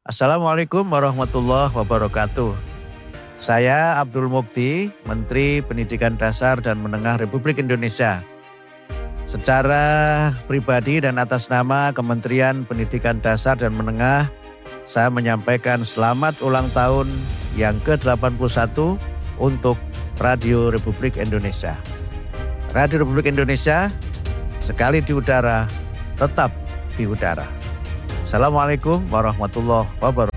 Assalamualaikum warahmatullahi wabarakatuh. Saya Abdul Mukti, Menteri Pendidikan Dasar dan Menengah Republik Indonesia. Secara pribadi dan atas nama Kementerian Pendidikan Dasar dan Menengah, saya menyampaikan selamat ulang tahun yang ke-81 untuk Radio Republik Indonesia. Radio Republik Indonesia, sekali di udara, tetap di udara. Assalamualaikum warahmatullahi wabarakatuh.